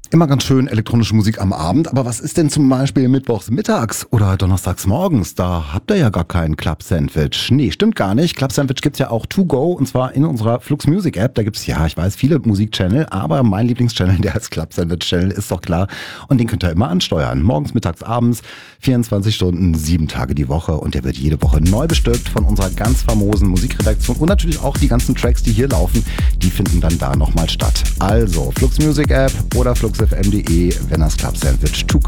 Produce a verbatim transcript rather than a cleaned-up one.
Immer ganz schön elektronische Musik am Abend, aber was ist denn zum Beispiel mittwochs mittags oder donnerstags morgens? Da habt ihr ja gar kein Club Sandwich. Nee, stimmt gar nicht. Club Sandwich gibt's ja auch to go und zwar in unserer Flux Music App. Da gibt's, ja, ich weiß, viele Musikchannel, aber mein Lieblingschannel, der heißt Club Sandwich Channel, ist doch klar. Und den könnt ihr immer ansteuern. Morgens, mittags, abends, vierundzwanzig Stunden, sieben Tage die Woche. Und der wird jede Woche neu bestückt von unserer ganz famosen Musikredaktion. Und natürlich auch die ganzen Tracks, die hier laufen, die finden dann da nochmal statt. Also, Flux Music App oder flux f m punkt d e, wenn das Club Sandwich to go.